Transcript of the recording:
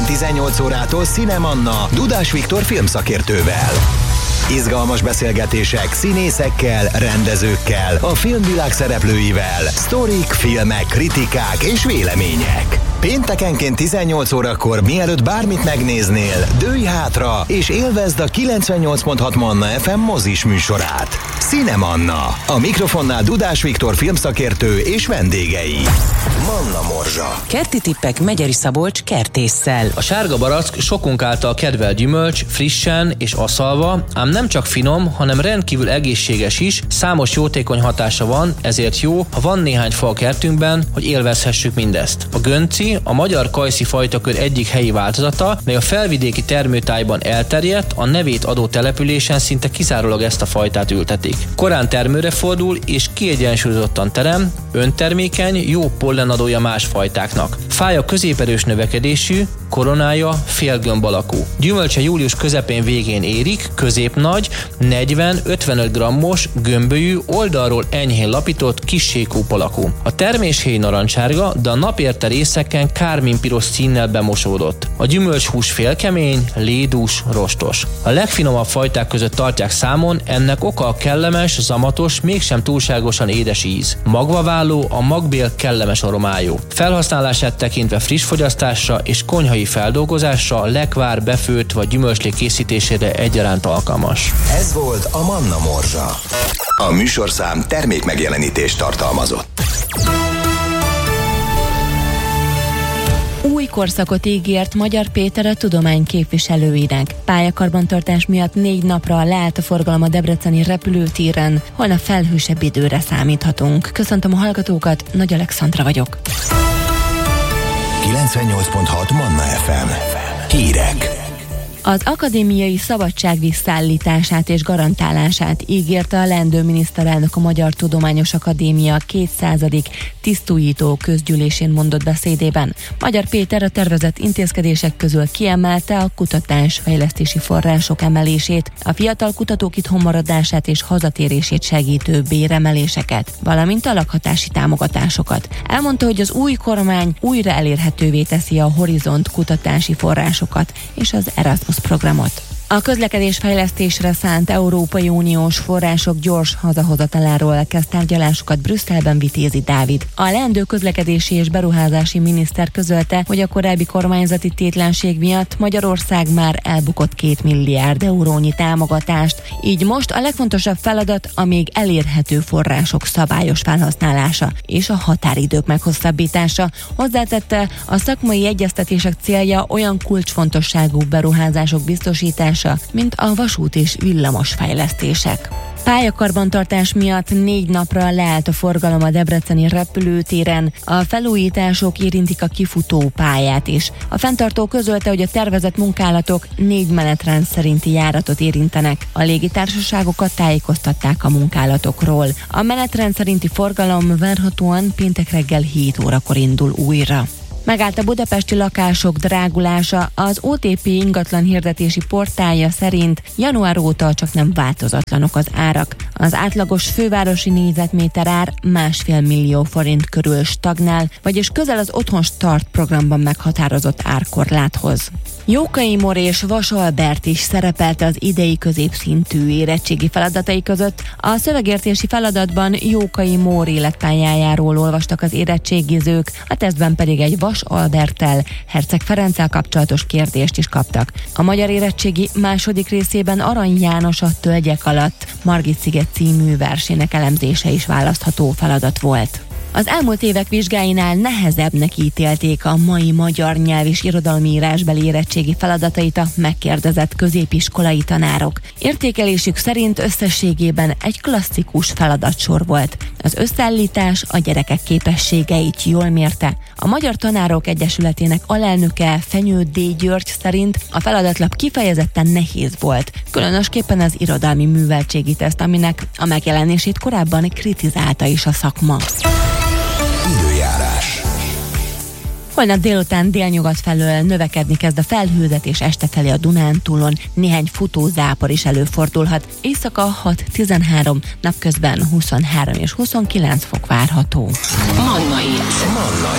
18 órától Cinemanna Dudás Viktor filmszakértővel. Izgalmas beszélgetések színészekkel, rendezőkkel, a filmvilág szereplőivel, sztorik, filmek, kritikák és vélemények. Péntekenként 18 órakor, mielőtt bármit megnéznél, dőlj hátra és élvezd a 98.6 Manna FM mozis műsorát. Cinemanna. A mikrofonnál Dudás Viktor filmszakértő és vendégei. Manna Morzsa. Kerti tippek Megyeri Szabolcs kertésszel. A sárga barack sokunk által kedvelt gyümölcs, frissen és aszalva, ám nem csak finom, hanem rendkívül egészséges is, számos jótékony hatása van, ezért jó, ha van néhány fa a kertünkben, hogy élvezhessük mindezt. A gönci, a magyar kajszi fajtakör egyik helyi változata, mely a felvidéki termőtájban elterjedt, a nevét adó településen szinte kizárólag ezt a fajtát ültetik. Korán termőre fordul és kiegyensúlyozottan terem, öntermékeny, jó pollenadója más fajtáknak. Fája középerős növekedésű, koronája félgömb alakú. Gyümölcse július közepén végén érik, középnagy, 40-55 grammos, gömbölyű, oldalról enyhén lapított, kissé kúp alakú. A terméshéj narancsárga, de a napérte részeken kárminpiros színnel bemosódott. A gyümölcshús félkemény, lédús, rostos. A legfinomabb fajták között tartják számon, ennek oka a kellemes, zamatos, mégsem túlságosan édes íz. Magvaválló, a magbél kellemes aromájú. Felhasználását tekintve friss fogyasztásra és konyhai feldolgozásra, lekvár, befőtt vagy gyümölcslé készítésére egyaránt alkalmas. Ez volt a Manna Morzsa. A műsorszám termék megjelenítést tartalmazott. Új korszakot ígért Magyar Péter a tudomány képviselőinek. Pályakarbantartás miatt 4 napra leállt a forgalom a debreceni repülőtéren, holnap felhősebb időre számíthatunk. Köszöntöm a hallgatókat, Nagy Alexandra vagyok. 98.6 Manna FM. Hírek. Az akadémiai szabadság visszaállítását és garantálását ígérte a leendő miniszterelnök a Magyar Tudományos Akadémia 200. tisztújító közgyűlésén mondott beszédében. Magyar Péter a tervezett intézkedések közül kiemelte a kutatás-fejlesztési források emelését, a fiatal kutatók itthon maradását és hazatérését segítő béremeléseket, valamint a lakhatási támogatásokat. Elmondta, hogy az új kormány újra elérhetővé teszi a Horizont kutatási forrásokat és az Erasmus programot. A közlekedésfejlesztésre szánt Európai Uniós források gyors hazahozataláról kezd tárgyalásokat Brüsszelben Vitézi Dávid. A leendő közlekedési és beruházási miniszter közölte, hogy a korábbi kormányzati tétlenség miatt Magyarország már elbukott 2 milliárd eurónyi támogatást, így most a legfontosabb feladat a még elérhető források szabályos felhasználása és a határidők meghosszabbítása. Hozzátette, a szakmai egyeztetések célja olyan kulcsfontosságú beruházások biztosítása, mint a vasút és villamos fejlesztések. Pályakarbantartás miatt 4 napra leállt a forgalom a debreceni repülőtéren. A felújítások érintik a kifutó pályát is. A fenntartó közölte, hogy a tervezett munkálatok 4 menetrend szerinti járatot érintenek. A légitársaságokat tájékoztatták a munkálatokról. A menetrend szerinti forgalom várhatóan péntek reggel 7 órakor indul újra. Megállt a budapesti lakások drágulása. Az OTP ingatlan hirdetési portálja szerint január óta csak nem változatlanok az árak. Az átlagos fővárosi négyzetméter ár 1,5 millió forint körül stagnál, vagyis közel az Otthon Start programban meghatározott árkorláthoz. Jókai Mór és Vas Albert is szerepelte az idei középszintű érettségi feladatai között. A szövegértési feladatban Jókai Mór életpályájáról olvastak az érettségizők, a tesztben pedig egy Vas Alberttel, Herceg Ferenccel kapcsolatos kérdést is kaptak. A magyar érettségi második részében Arany János a Tölgyek alatt Margit-sziget című versének elemzése is választható feladat volt. Az elmúlt évek vizsgáinál nehezebbnek ítélték a mai magyar nyelv és irodalmi írásbeli érettségi feladatait a megkérdezett középiskolai tanárok. Értékelésük szerint összességében egy klasszikus feladatsor volt. Az összeállítás a gyerekek képességeit jól mérte. A Magyar Tanárok Egyesületének alelnöke Fenyő D. György szerint a feladatlap kifejezetten nehéz volt, különösképpen az irodalmi műveltségi teszt, aminek a megjelenését korábban kritizálta is a szakma. Időjárás. Holnap délután délnyugat felől növekedni kezd a felhőzet, és este felé a Dunántúlon néhány futózápor is előfordulhat. Éjszaka 6-13, napközben 23 és 29 fok várható. Manna Hit.